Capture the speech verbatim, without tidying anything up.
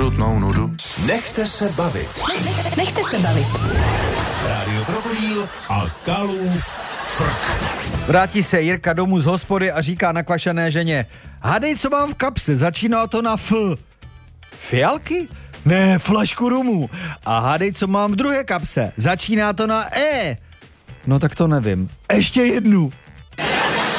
krutnou nudu. Nechte se bavit. Nechte se bavit. Rádio Krokodýl a Kalův frk. Vrátí se Jirka domů z hospody a říká nakvašené ženě: hádej, co mám v kapse, začíná to na F. Fialky? Ne, flašku rumu. A hádej, co mám v druhé kapse, začíná to na E. No tak to nevím. Ještě jednu.